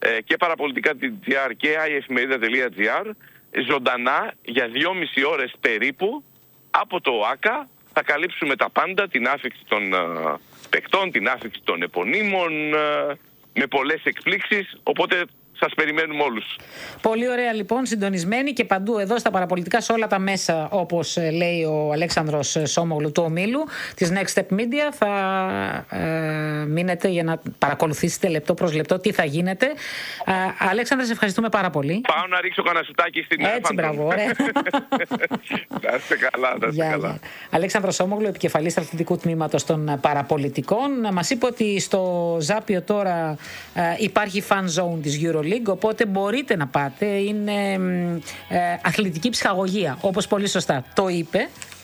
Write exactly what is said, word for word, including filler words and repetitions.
και παραπολιτικά.gr και iefημερίδα.gr ζωντανά για δυόμιση ώρες περίπου από το ΟΑΚΑ. Θα καλύψουμε τα πάντα, την άφιξη των uh, παικτών, την άφιξη των επωνύμων, uh, με πολλές εκπλήξεις, οπότε σας περιμένουμε όλους. Πολύ ωραία λοιπόν, συντονισμένοι και παντού εδώ στα παραπολιτικά, σε όλα τα μέσα, όπως λέει ο Αλέξανδρος Σόμογλου του ομίλου της Next Step Media. Θα ε, μείνετε για να παρακολουθήσετε λεπτό προς λεπτό τι θα γίνεται. ε, Αλέξανδρε, σε ευχαριστούμε πάρα πολύ. Πάω να ρίξω κανένα σουτάκι στην Ελλάδα. Έτσι, μπράβο, ωραία. Να είστε καλά, να είστε καλά. Αλέξανδρος Σόμογλου, επικεφαλής στρατιωτικού τμήματος των παραπολιτικών, μας είπε ότι στο Ζάπιο τώρα ε, υπάρχει fan zone της EuroLeague, οπότε μπορείτε να πάτε. Είναι ε, αθλητική ψυχαγωγία, όπως πολύ σωστά το είπε